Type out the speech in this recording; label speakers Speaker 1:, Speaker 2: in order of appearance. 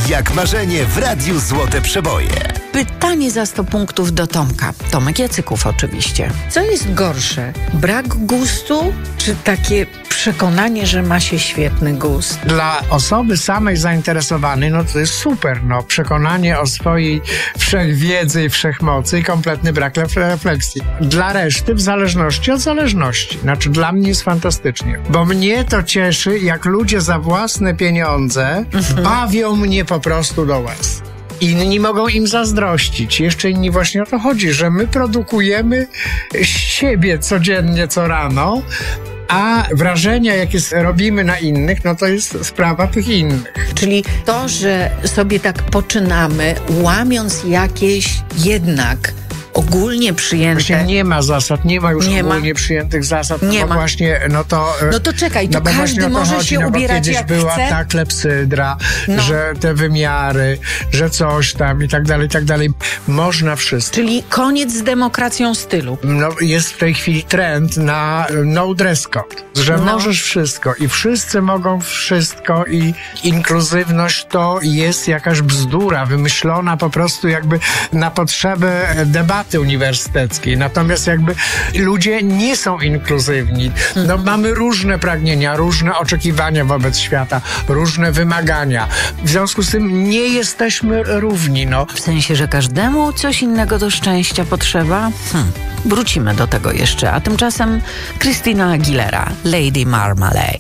Speaker 1: Jak marzenie w Radiu Złote Przeboje.
Speaker 2: Pytanie za 100 punktów do Tomka. Tomek Jacyków oczywiście. Co jest gorsze? Brak gustu, czy takie przekonanie, że ma się świetny gust?
Speaker 3: Dla osoby samej zainteresowanej, no to jest super, no przekonanie o swojej wszechwiedzy i wszechmocy i kompletny brak refleksji. Dla reszty w zależności od zależności. Znaczy dla mnie jest fantastycznie, bo mnie to cieszy, jak ludzie za własne pieniądze bawią mnie po prostu do łez. Inni mogą im zazdrościć. Jeszcze inni właśnie o to chodzi, że my produkujemy siebie codziennie, co rano, a wrażenia, jakie robimy na innych, no to jest sprawa tych innych.
Speaker 2: Czyli to, że sobie tak poczynamy, łamiąc jakieś jednak ogólnie przyjęte...
Speaker 3: Właśnie nie ma zasad, nie ma już ogólnie przyjętych zasad.
Speaker 2: Nie ma.
Speaker 3: Właśnie, no to
Speaker 2: czekaj, to każdy może
Speaker 3: chodzi,
Speaker 2: się ubierać
Speaker 3: kiedyś
Speaker 2: jak
Speaker 3: była
Speaker 2: chce.
Speaker 3: ta klepsydra, że te wymiary, że coś tam i tak dalej. Można wszystko.
Speaker 2: Czyli koniec z demokracją stylu.
Speaker 3: No, jest w tej chwili trend na no dress code, że możesz wszystko i wszyscy mogą wszystko i inkluzywność to jest jakaś bzdura wymyślona po prostu jakby na potrzeby debaty uniwersyteckiej. Natomiast jakby ludzie nie są inkluzywni. No, mamy różne pragnienia, różne oczekiwania wobec świata, różne wymagania. W związku z tym nie jesteśmy równi. No.
Speaker 2: W sensie, że każdemu coś innego do szczęścia potrzeba? Wrócimy do tego jeszcze. A tymczasem Christina Aguilera, Lady Marmalade.